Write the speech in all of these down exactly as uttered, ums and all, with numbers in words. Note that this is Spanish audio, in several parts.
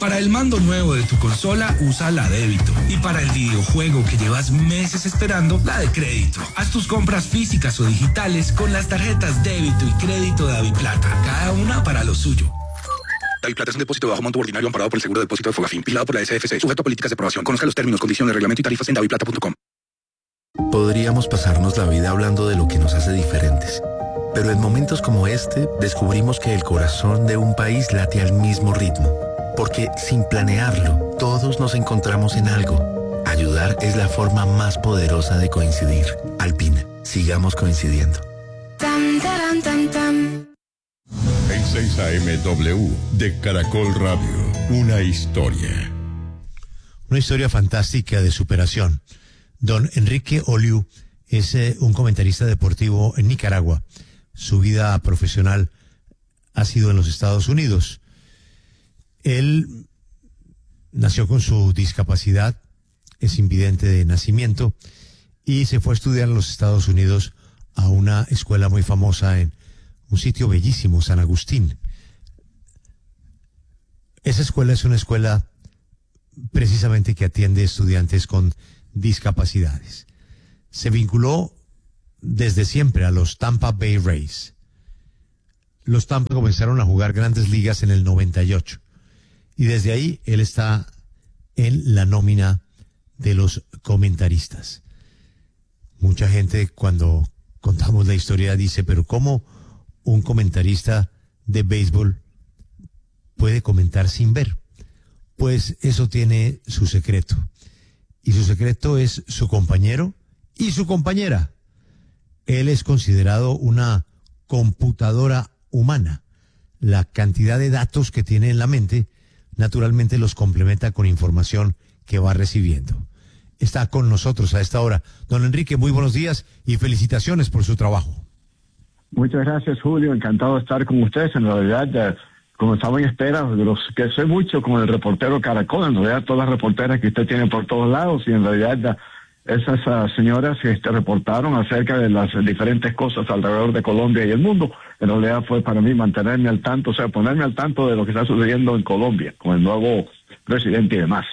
Para el mando nuevo de tu consola, usa la débito. Y para el videojuego que llevas meses esperando, la de crédito. Haz tus compras físicas o digitales con las tarjetas débito y crédito de Daviplata. Cada una para lo suyo. Daviplata es un depósito de bajo monto ordinario amparado por el seguro de depósito de Fogafín, vigilado por la S F C, sujeto a políticas de aprobación. Conozca los términos, condiciones, reglamento y tarifas en daviplata punto com. Podríamos pasarnos la vida hablando de lo que nos hace diferentes. Pero en momentos como este, descubrimos que el corazón de un país late al mismo ritmo. Porque sin planearlo, todos nos encontramos en algo. Ayudar es la forma más poderosa de coincidir. Alpina, sigamos coincidiendo. Tam, taram, tam, tam. En seis A M W de Caracol Radio, una historia. Una historia fantástica de superación. Don Enrique Oliu es eh, un comentarista deportivo en Nicaragua. Su vida profesional ha sido en los Estados Unidos. Él nació con su discapacidad, es invidente de nacimiento y se fue a estudiar en los Estados Unidos a una escuela muy famosa en un sitio bellísimo, San Agustín. Esa escuela es una escuela precisamente que atiende estudiantes con discapacidades. Se vinculó desde siempre a los Tampa Bay Rays. Los Tampa comenzaron a jugar grandes ligas en el noventa y ocho y desde ahí él está en la nómina de los comentaristas. Mucha gente cuando contamos la historia dice, pero ¿cómo un comentarista de béisbol puede comentar sin ver? Pues eso tiene su secreto. Y su secreto es su compañero y su compañera. Él es considerado una computadora humana. La cantidad de datos que tiene en la mente, naturalmente los complementa con información que va recibiendo. Está con nosotros a esta hora. Don Enrique, muy buenos días y felicitaciones por su trabajo. Muchas gracias, Julio. Encantado de estar con ustedes. En realidad, ya, como estaba en espera, de los que sé mucho con el reportero Caracol, en realidad todas las reporteras que usted tiene por todos lados, y en realidad ya, esas uh, señoras que este, reportaron acerca de las diferentes cosas alrededor de Colombia y el mundo, en realidad fue para mí mantenerme al tanto, o sea, ponerme al tanto de lo que está sucediendo en Colombia, con el nuevo presidente y demás.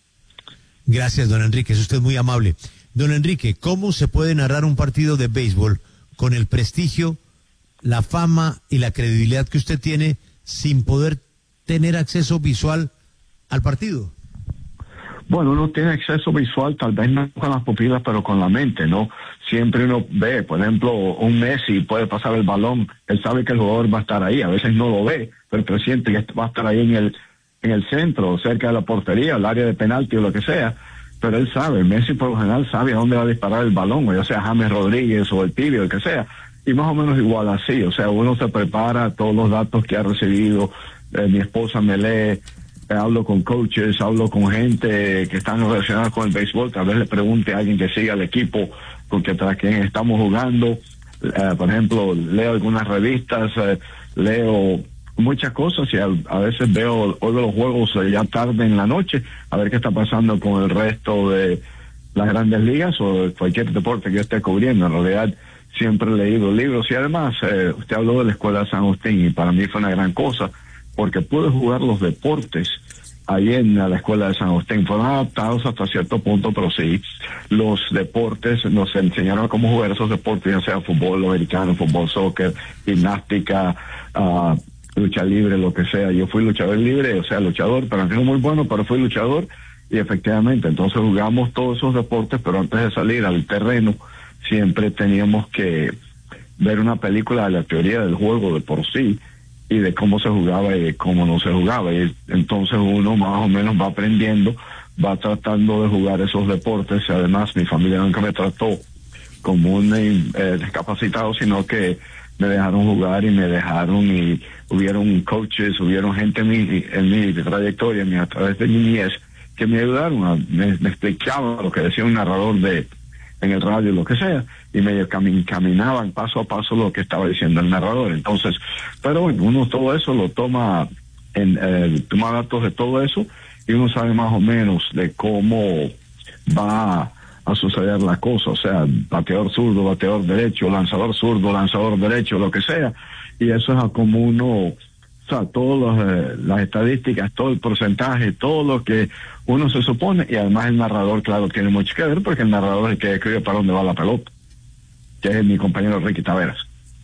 Gracias, don Enrique, es usted muy amable. Don Enrique, ¿cómo se puede narrar un partido de béisbol con el prestigio, la fama y la credibilidad que usted tiene sin poder tener acceso visual al partido? Bueno, uno tiene acceso visual, tal vez no con las pupilas, pero con la mente, ¿no? Siempre uno ve, por ejemplo, un Messi puede pasar el balón, él sabe que el jugador va a estar ahí, a veces no lo ve, pero presiente que va a estar ahí en el en el centro, cerca de la portería, el área de penalti o lo que sea, pero él sabe, Messi por lo general sabe a dónde va a disparar el balón, o ya sea James Rodríguez o el Pibe, o el que sea, y más o menos igual así, o sea, uno se prepara todos los datos que ha recibido, eh, mi esposa me lee, eh, hablo con coaches, hablo con gente que están relacionados con el béisbol, tal vez le pregunte a alguien que siga el equipo con que tras quien estamos jugando, eh, por ejemplo, leo algunas revistas, eh, leo muchas cosas y a, a veces veo, oigo los juegos eh, ya tarde en la noche, a ver qué está pasando con el resto de las grandes ligas o cualquier deporte que yo esté cubriendo. En realidad siempre he leído libros y además eh, usted habló de la escuela de San Agustín y para mí fue una gran cosa porque pude jugar los deportes ahí en la escuela de San Agustín. Fueron adaptados hasta cierto punto, pero sí, los deportes nos enseñaron cómo jugar esos deportes, ya sea fútbol americano, fútbol, soccer, gimnástica, uh, lucha libre, lo que sea. Yo fui luchador libre, o sea, luchador, pero no muy bueno, pero fui luchador y efectivamente, entonces jugamos todos esos deportes, pero antes de salir al terreno siempre teníamos que ver una película de la teoría del juego de por sí y de cómo se jugaba y de cómo no se jugaba, y entonces uno más o menos va aprendiendo, va tratando de jugar esos deportes. Y además mi familia nunca me trató como un eh, discapacitado, sino que me dejaron jugar y me dejaron, y hubieron coaches, hubieron gente en mi, en mi trayectoria, a través de mi niñez, que me ayudaron, a, me, me explicaban lo que decía un narrador de en el radio, lo que sea, y me cam caminaban paso a paso lo que estaba diciendo el narrador. Entonces, pero bueno, uno todo eso lo toma, en eh, toma datos de todo eso, y uno sabe más o menos de cómo va a suceder la cosa, o sea, bateador zurdo, bateador derecho, lanzador zurdo, lanzador derecho, lo que sea, y eso es a como uno O sea, todas eh, las estadísticas, todo el porcentaje, todo lo que uno se supone, y además el narrador, claro, tiene mucho que ver, porque el narrador es el que escribe para dónde va la pelota, que es mi compañero Ricky Taveras.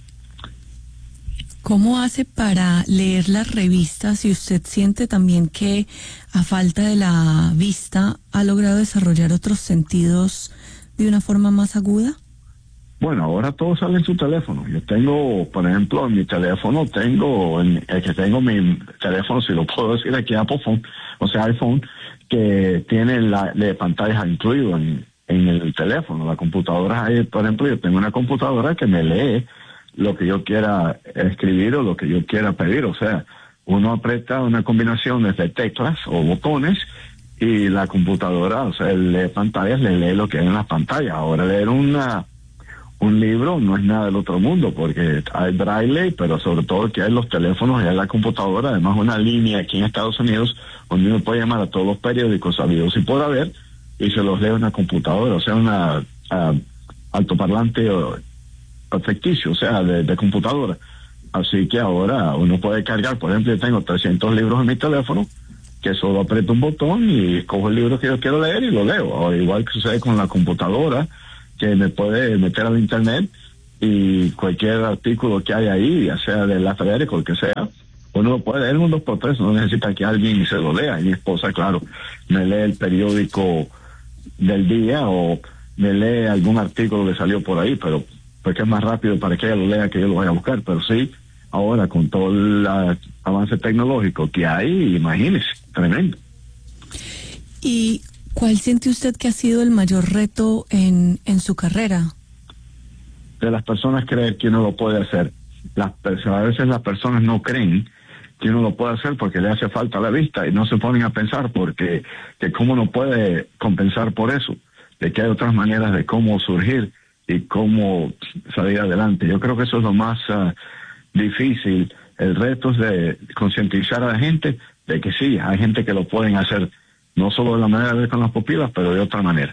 ¿Cómo hace para leer las revistas si usted siente también que a falta de la vista ha logrado desarrollar otros sentidos de una forma más aguda? Bueno, ahora todo sale en su teléfono. Yo tengo, por ejemplo, en mi teléfono, tengo, en el que tengo mi teléfono, si lo puedo decir aquí, Apple Phone, o sea, iPhone, que tiene la de pantallas incluido en, en el teléfono. La computadora, por ejemplo, yo tengo una computadora que me lee lo que yo quiera escribir o lo que yo quiera pedir. O sea, uno aprieta una combinación de teclas o botones y la computadora, o sea, el de pantallas le lee lo que hay en las pantallas. Ahora leer una un libro no es nada del otro mundo, porque hay braille, pero sobre todo que hay los teléfonos y hay la computadora, además una línea aquí en Estados Unidos donde uno puede llamar a todos los periódicos sabidos y por haber, y se los lee una computadora, o sea, una uh, altoparlante o ficticio, o sea, de, de computadora. Así que ahora uno puede cargar, por ejemplo, yo tengo trescientos libros en mi teléfono, que solo aprieto un botón y escojo el libro que yo quiero leer y lo leo. O igual que sucede con la computadora, que me puede meter al internet y cualquier artículo que haya ahí, ya sea de la Federico o el que sea, uno lo puede leer en un dos por tres, no necesita que alguien se lo lea. Y mi esposa, claro, me lee el periódico del día o me lee algún artículo que salió por ahí, pero porque es más rápido para que ella lo lea que yo lo vaya a buscar. Pero sí, ahora con todo el avance tecnológico que hay, imagínese, tremendo. ¿Y cuál siente usted que ha sido el mayor reto en, en su carrera? De las personas creer que uno lo puede hacer. Las, a veces las personas no creen que uno lo puede hacer porque le hace falta la vista y no se ponen a pensar porque que cómo uno puede compensar por eso, de que hay otras maneras de cómo surgir y cómo salir adelante. Yo creo que eso es lo más uh, difícil. El reto es de concientizar a la gente de que sí, hay gente que lo pueden hacer, no solo de la manera de ver con las pupilas, pero de otra manera.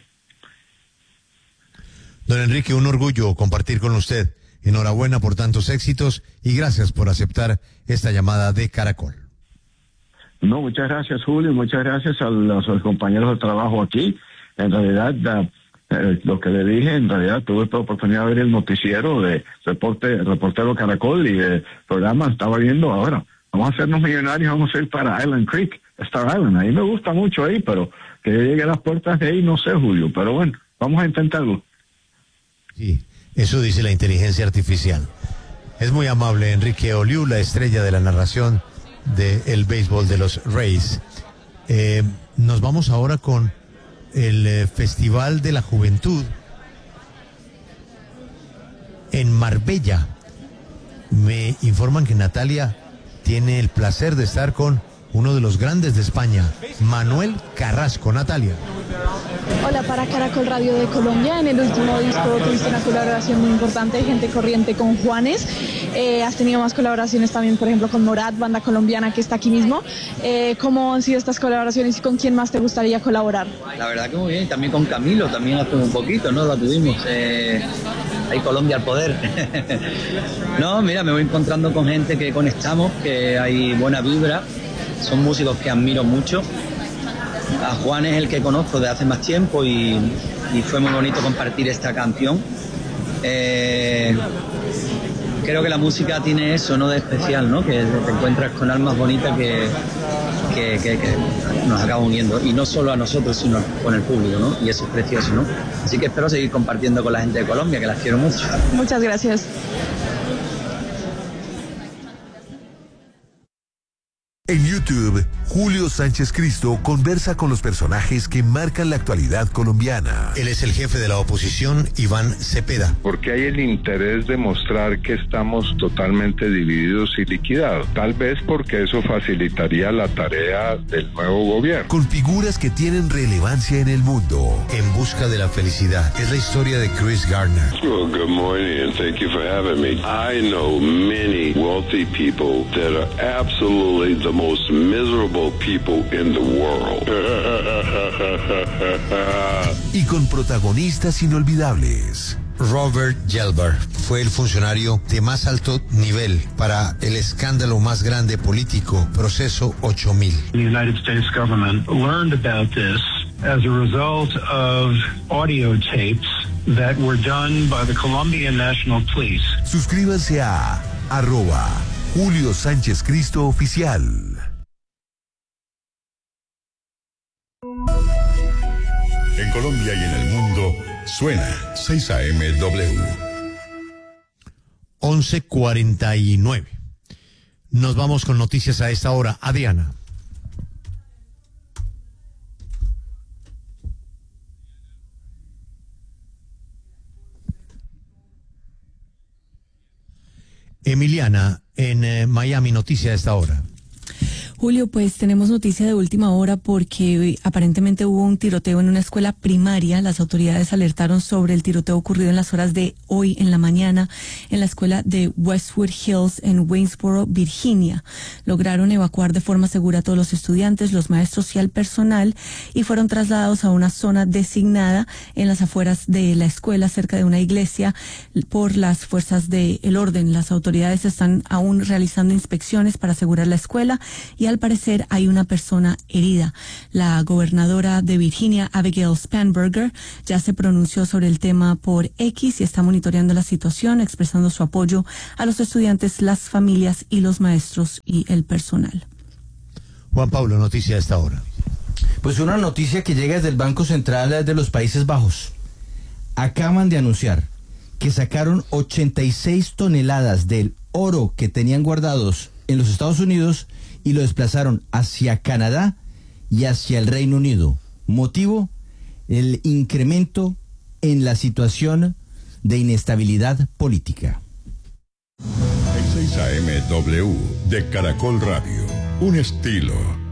Don Enrique, un orgullo compartir con usted. Enhorabuena por tantos éxitos y gracias por aceptar esta llamada de Caracol. No, muchas gracias, Julio, muchas gracias a los, a los compañeros de trabajo aquí. En realidad, uh, eh, lo que le dije, en realidad tuve la oportunidad de ver el noticiero de reporte, reportero Caracol y el programa estaba viendo ahora. Vamos a hacernos millonarios, vamos a ir para Island Creek, Star Island. Ahí me gusta mucho ahí, pero que yo llegue a las puertas de ahí, no sé, Julio. Pero bueno, vamos a intentarlo. Sí, eso dice la inteligencia artificial. Es muy amable Enrique Oliu, la estrella de la narración del béisbol de los Rays. Eh, nos vamos ahora con el eh, Festival de la Juventud en Marbella. Me informan que Natalia tiene el placer de estar con uno de los grandes de España, Manuel Carrasco. Natalia. Hola, para Caracol Radio de Colombia. En el último disco tuviste una colaboración muy importante, Gente Corriente, con Juanes. Eh, has tenido más colaboraciones también, por ejemplo, con Morat, banda colombiana que está aquí mismo. Eh, ¿Cómo han sido estas colaboraciones y con quién más te gustaría colaborar? La verdad que muy bien, también con Camilo, también hace un poquito, ¿no? La tuvimos. Eh, ahí Colombia al poder. No, mira, me voy encontrando con gente que conectamos, que hay buena vibra. Son músicos que admiro mucho. A Juan es el que conozco de hace más tiempo y, y fue muy bonito compartir esta canción. Eh, creo que la música tiene eso, ¿no? De especial, ¿no? Que te encuentras con almas bonitas que, que, que, que nos acaba uniendo. Y no solo a nosotros, sino con el público, ¿no? Y eso es precioso, ¿no? Así que espero seguir compartiendo con la gente de Colombia, que las quiero mucho. Muchas gracias. En YouTube, Julio Sánchez Cristo conversa con los personajes que marcan la actualidad colombiana. Él es el jefe de la oposición, Iván Cepeda. Porque hay el interés de mostrar que estamos totalmente divididos y liquidados. Tal vez porque eso facilitaría la tarea del nuevo gobierno. Con figuras que tienen relevancia en el mundo. En busca de la felicidad. Es la historia de Chris Gardner. Well, good morning and thank you for having me. I know many wealthy people that are absolutely the most miserable people in the world. Y con protagonistas inolvidables. Robert Gelbar fue el funcionario de más alto nivel para el escándalo más grande político, Proceso ocho mil. The United States government learned about this as a result of audio tapes that were done by the Colombian National Police. Suscríbase a arroba Julio Sánchez Cristo Oficial. En Colombia y en el mundo, suena seis A M W. once cuarenta y nueve. Nos vamos con noticias a esta hora. Adriana. Emiliana, en eh, Miami, noticia a esta hora. Julio, pues tenemos noticia de última hora porque aparentemente hubo un tiroteo en una escuela primaria. Las autoridades alertaron sobre el tiroteo ocurrido en las horas de hoy en la mañana en la escuela de Westwood Hills en Waynesboro, Virginia. Lograron evacuar de forma segura a todos los estudiantes, los maestros y al personal y fueron trasladados a una zona designada en las afueras de la escuela, cerca de una iglesia, por las fuerzas del orden. Las autoridades están aún realizando inspecciones para asegurar la escuela y al parecer hay una persona herida. La gobernadora de Virginia, Abigail Spanberger, ya se pronunció sobre el tema por X y está monitoreando la situación, expresando su apoyo a los estudiantes, las familias y los maestros y el personal. Juan Pablo, noticia a esta hora. Pues una noticia que llega desde el Banco Central de los Países Bajos. Acaban de anunciar que sacaron ochenta y seis toneladas del oro que tenían guardados en los Estados Unidos y lo desplazaron hacia Canadá y hacia el Reino Unido. Motivo, el incremento en la situación de inestabilidad política. En seis A M W de Caracol Radio, un estilo